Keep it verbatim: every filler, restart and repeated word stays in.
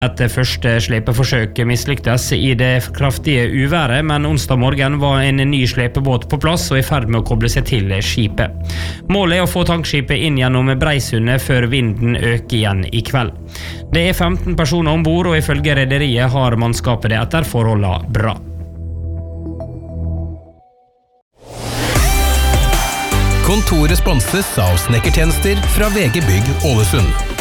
Et første slepeforsøk mislyktes i det kraftige uværet, men onsdag morgen var en ny slepebåt på plass og i ferd med å koble seg til skipet. Målet er å få tankskipet inn gjennom Breisundet før vinden øker igjen i kveld. Det er femten personer ombord, og ifølge rederiet har mannskapet det etter forholdene bra. Kontoret sponses av snekkertjenester fra V G Bygg Ålesund.